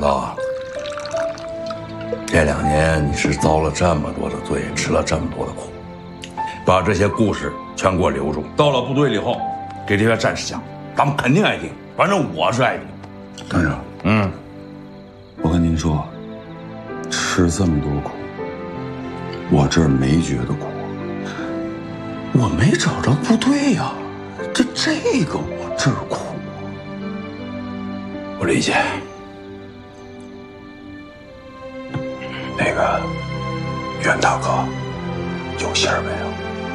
哥，这2年你是遭了这么多的罪，吃了这么多的苦，把这些故事全给我留住。到了部队里后，给这些战士讲，他们肯定爱听，反正我是爱听。 团长，我跟您说，吃这么多苦，我这儿没觉得苦，我没找着部队呀，这个我这儿苦。 我理解。 那个袁大哥有信儿没有？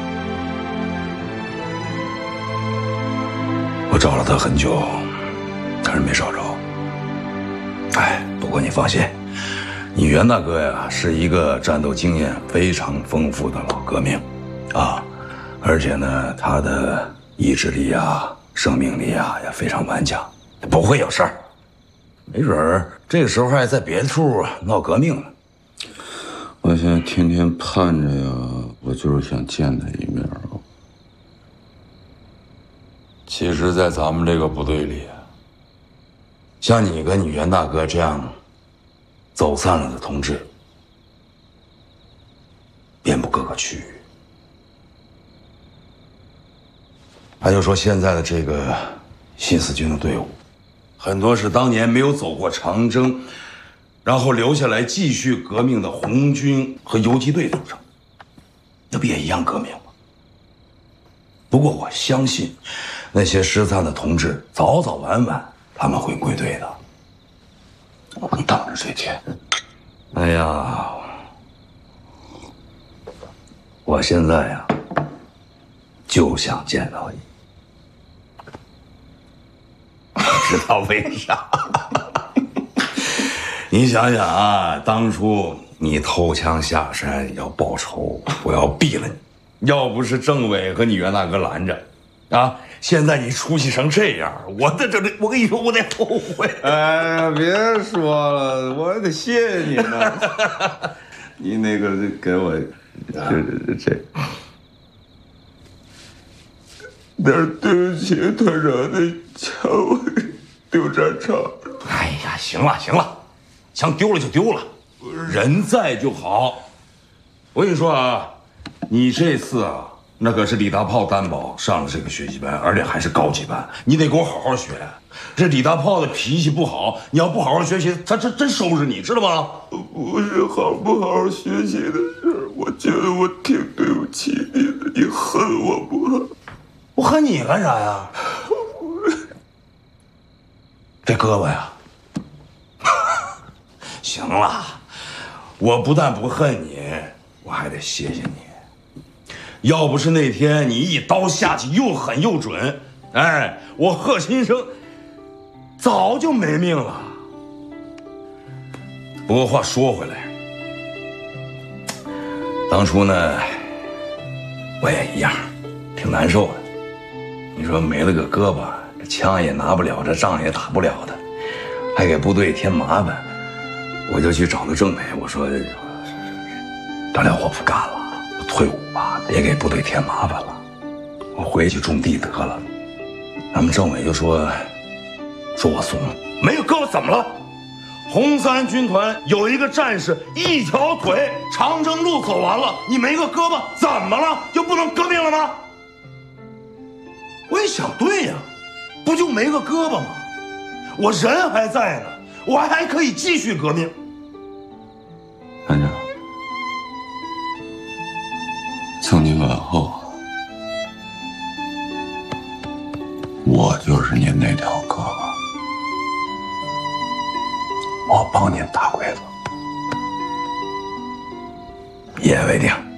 我找了他很久，但是没找着。哎，不过你放心，你袁大哥呀是一个战斗经验非常丰富的老革命，而且呢，他的意志力啊、生命力啊也非常顽强，不会有事儿。没准儿这个时候还在别处闹革命呢。 我现在天天盼着呀，我就是想见他一面。 其实，在咱们这个部队里，像你跟你袁大哥这样走散了的同志，遍布各个区域。还就说现在的这个新四军的队伍，很多是当年没有走过长征，然后留下来继续革命的红军和游击队组成，那不也一样革命吗？不过我相信，那些失散的同志早早晚晚他们会归队的。 我们等着这天。 哎呀，我现在呀就想见到你，不知道为啥。你想想啊，当初你偷枪下山要报仇，我要毙了你。要不是政委和你袁大哥拦着，现在你出息成这样，我跟你说，我得后悔。 哎呀，别说了，我得谢谢你呢。你那个给我，这，对不起，团长，那枪我丢战场。 哎呀，行了，枪丢了就丢了，人在就好。我跟你说啊，你这次那可是李大炮担保上了这个学习班，而且还是高级班，你得给我好好学。这李大炮的脾气不好，你要不好好学习，他真收拾你，知道吗？ 不是好不好学习的事儿，我觉得我挺对不起你的，你恨我不恨？ 我恨你干啥呀？这胳膊呀，行了，我不但不恨你，我还得谢谢你。要不是那天你一刀下去又狠又准，我贺新生早就没命了。不过话说回来，当初呢，我也一样，挺难受的。你说没了个胳膊，这枪也拿不了，这仗也打不了的，还给部队添麻烦。我就去找个政委，我说大辽我不干了，我退伍吧，别给部队添麻烦了，我回去种地得了。咱们政委就说我怂，没有胳膊怎么了？红三军团有一个战士一条腿长征路走完了，你没个胳膊怎么了？就不能革命了吗？我一想，对呀，不就没个胳膊吗？我人还在呢，我还可以继续革命。 团长，从今往后，我就是您那条胳膊，我帮您打鬼子。 一言为定。